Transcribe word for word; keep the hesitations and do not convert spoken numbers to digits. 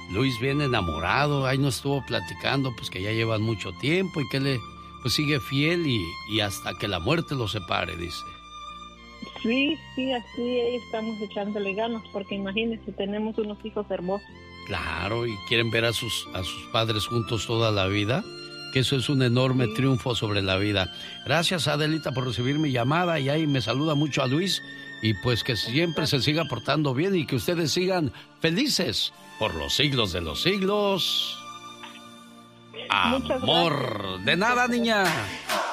Luis bien enamorado, ahí nos estuvo platicando, pues que ya llevan mucho tiempo y que le pues sigue fiel y, y hasta que la muerte los separe, dice. Sí, sí, así estamos echándole ganas, porque imagínense, tenemos unos hijos hermosos. Claro, y quieren ver a sus, a sus padres juntos toda la vida, que eso es un enorme sí. triunfo sobre la vida. Gracias, Adelita, por recibir mi llamada, y ahí me saluda mucho a Luis, y pues que siempre se siga portando bien y que ustedes sigan felices por los siglos de los siglos. Amor. De nada, niña.